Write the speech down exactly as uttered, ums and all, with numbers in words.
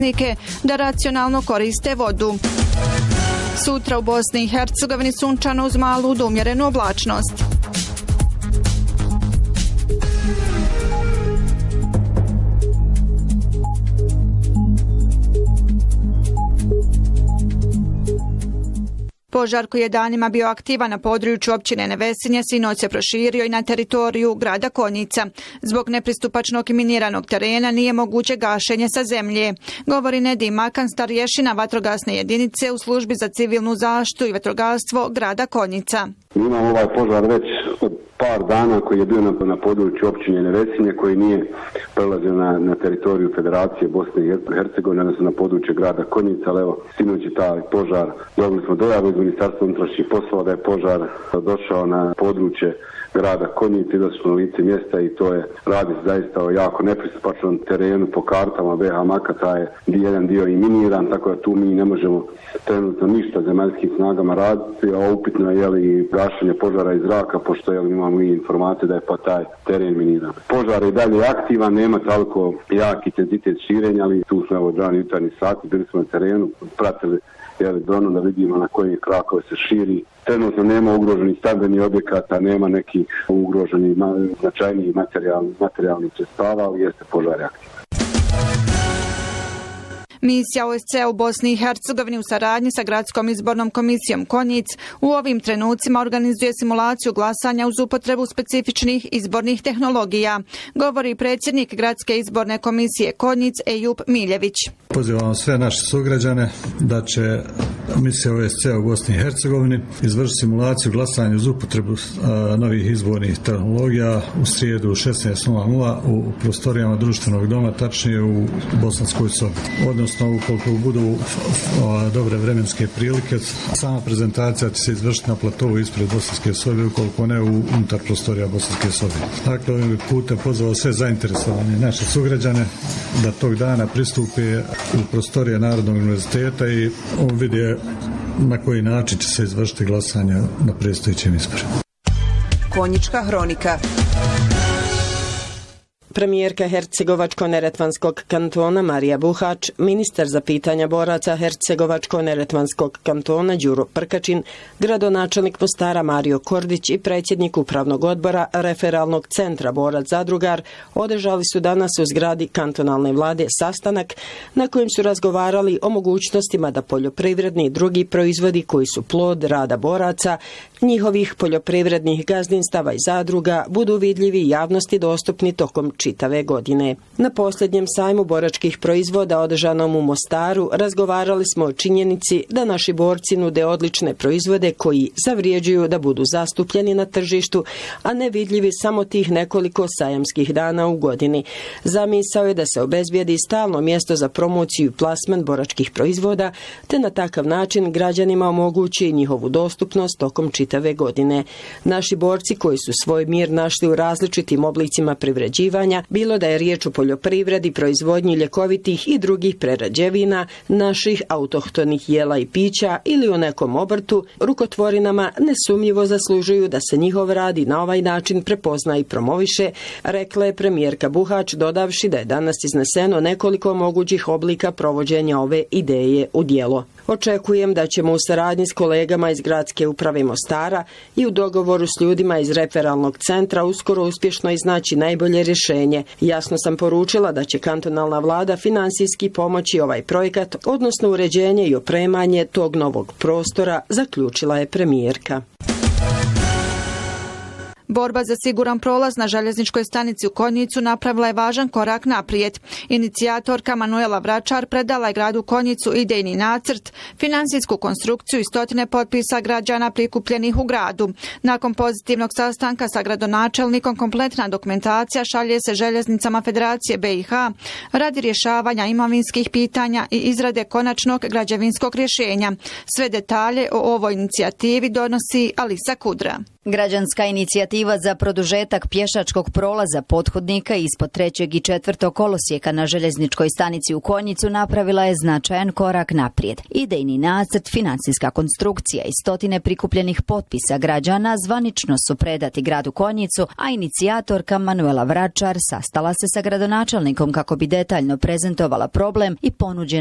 da racionalno koriste vodu. Sutra u Bosni i Hercegovini sunčano uz malu do umjerenu oblačnost. Požar koji je danima bio aktivan na području općine Nevesinje sinoć se proširio i na teritoriju grada Konjica. Zbog nepristupačnog i miniranog terena nije moguće gašenje sa zemlje, govori Nedim Makan, starješina vatrogasne jedinice u službi za civilnu zaštitu i vatrogastvo grada Konjica. Imamo ovaj požar već od par dana koji je bio na, na području općine Nevesinje, koji nije prelazio na, na teritoriju Federacije Bosne i Hercegovine, odnosno na područje grada Konjica, ali evo, sinoć je taj požar, dobili smo dojavu iz Ministarstva unutrašnjih poslova da je požar došao na područje grada Konjica i došli smo na lice mjesta i to je, radi se zaista o jako nepristupačnom terenu po kartama B H Maka, taj je jedan dio i miniran, tako da tu mi ne možemo trenutno ništa zemaljskim snagama raditi, a upitno je jeli gašenje požara iz zraka, pošto jeli imamo i informacije da je pa taj teren miniran. Požar je dalje aktivan, nema toliko jak intenzitet širenja, ali tu smo evo džani jutarnji sati, bili smo na terenu, pratili jeli dronom da vidimo na koji krakove se širi. Trenutno nema ugroženih stambenih objekata, nema nekih ugroženih značajnijih materijalnih, materijalnih sredstava, ali jeste požar aktivan. Misija O S C E u Bosni i Hercegovini u saradnji sa Gradskom izbornom komisijom Konjic u ovim trenucima organizuje simulaciju glasanja uz upotrebu specifičnih izbornih tehnologija, govori predsjednik Gradske izborne komisije Konjic Ejup Miljević. Pozivamo sve naše sugrađane da će misija O S C E u Bosni i Hercegovini izvršiti simulaciju glasanja uz upotrebu a, novih izbornih tehnologija u srijedu u šesnaest nula nula u prostorijama društvenog doma, tačnije u Bosanskoj sobi. Odnosno, ukoliko budu a, dobre vremenske prilike, sama prezentacija će se izvršiti na platovu ispred Bosanske sobe, ukoliko ne u unutar prostorija Bosanske sobe. Dakle, ovim putem pozvao sve zainteresovane naše sugrađane da tog dana pristupe u prostorije Narodnog univerziteta i vide na koji način će se izvršiti glasanje na predstojećim izborima. Konjička hronika. Premijerka Hercegovačko-neretvanskog kantona Marija Buhač, ministar za pitanja boraca Hercegovačko-neretvanskog kantona Đuro Prkačin, gradonačelnik Mostara Mario Kordić i predsjednik upravnog odbora referalnog centra Borac Zadrugar održali su danas u zgradi kantonalne vlade sastanak na kojem su razgovarali o mogućnostima da poljoprivredni i drugi proizvodi koji su plod rada boraca, njihovih poljoprivrednih gazdinstava i zadruga budu vidljivi i javnosti dostupni tokom čitave godine. Na posljednjem sajmu boračkih proizvoda održanom u Mostaru razgovarali smo o činjenici da naši borci nude odlične proizvode koji zavrijeđuju da budu zastupljeni na tržištu, a ne vidljivi samo tih nekoliko sajamskih dana u godini. Zamisao je da se obezbijedi stalno mjesto za promociju i plasman boračkih proizvoda, te na takav način građanima omogući njihovu dostupnost tokom čitave godine. Naši borci koji su svoj mir našli u različitim oblicima privređivanja, bilo da je riječ o poljoprivredi, proizvodnji ljekovitih i drugih prerađevina, naših autohtonih jela i pića ili u nekom obrtu, rukotvorinama nesumnjivo zaslužuju da se njihov rad i na ovaj način prepozna i promoviše, rekla je premijerka Buhač, dodavši da je danas izneseno nekoliko mogućih oblika provođenja ove ideje u djelo. Očekujem da ćemo u saradnji s kolegama iz Gradske uprave Mostara i u dogovoru s ljudima iz referalnog centra uskoro uspješno iznaći najbolje rješenje. Jasno sam poručila da će kantonalna vlada finansijski pomoći ovaj projekat, odnosno uređenje i opremanje tog novog prostora, zaključila je premijerka. Borba za siguran prolaz na željezničkoj stanici u Konjicu napravila je važan korak naprijed. Inicijatorka Manuela Vračar predala je gradu Konjicu idejni nacrt, finansijsku konstrukciju i stotine potpisa građana prikupljenih u gradu. Nakon pozitivnog sastanka sa gradonačelnikom, kompletna dokumentacija šalje se željeznicama Federacije B i H radi rješavanja imovinskih pitanja i izrade konačnog građevinskog rješenja. Sve detalje o ovoj inicijativi donosi Alisa Kudra. Građanska inicijativa Inicijativa za produžetak pješačkog prolaza pothodnika ispod trećeg i četvrtog kolosijeka na željezničkoj stanici u Konjicu napravila je značajan korak naprijed. Idejni nacrt, financijska konstrukcija i stotine prikupljenih potpisa građana zvanično su predati gradu Konjicu, a inicijatorka Manuela Vračar sastala se sa gradonačelnikom kako bi detaljno prezentovala problem i ponuđene